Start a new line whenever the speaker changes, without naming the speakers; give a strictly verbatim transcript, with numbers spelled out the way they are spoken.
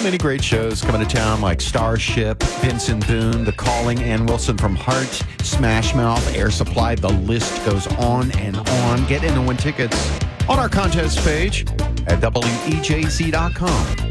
many great shows coming to town like Starship, Vincent Boone, The Calling, Ann Wilson from Heart, Smash Mouth, Air Supply. The list goes on and on. Get in and win tickets on our contest page at W E J Z dot com.